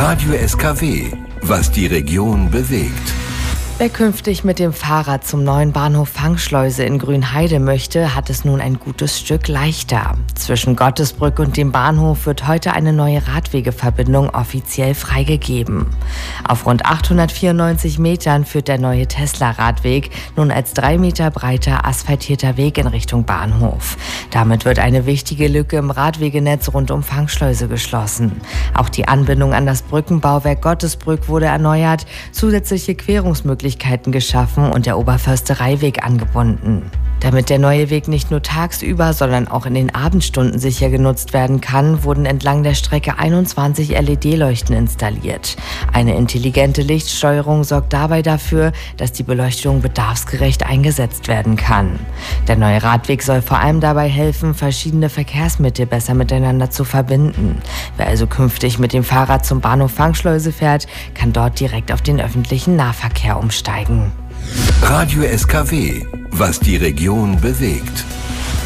Radio SKW, was die Region bewegt. Wer künftig mit dem Fahrrad zum neuen Bahnhof Fangschleuse in Grünheide möchte, hat es nun ein gutes Stück leichter. Zwischen Gottesbrück und dem Bahnhof wird heute eine neue Radwegeverbindung offiziell freigegeben. Auf rund 894 Metern führt der neue Tesla-Radweg nun als 3 Meter breiter asphaltierter Weg in Richtung Bahnhof. Damit wird eine wichtige Lücke im Radwegenetz rund um Fangschleuse geschlossen. Auch die Anbindung an das Brückenbauwerk Gottesbrück wurde erneuert, zusätzliche Querungsmöglichkeiten geschaffen und der Oberförstereiweg angebunden. Damit der neue Weg nicht nur tagsüber, sondern auch in den Abendstunden sicher genutzt werden kann, wurden entlang der Strecke 21 LED-Leuchten installiert. Eine intelligente Lichtsteuerung sorgt dabei dafür, dass die Beleuchtung bedarfsgerecht eingesetzt werden kann. Der neue Radweg soll vor allem dabei helfen, verschiedene Verkehrsmittel besser miteinander zu verbinden. Wer also künftig mit dem Fahrrad zum Bahnhof Fangschleuse fährt, kann dort direkt auf den öffentlichen Nahverkehr umsteigen. Radio SKW, was die Region bewegt.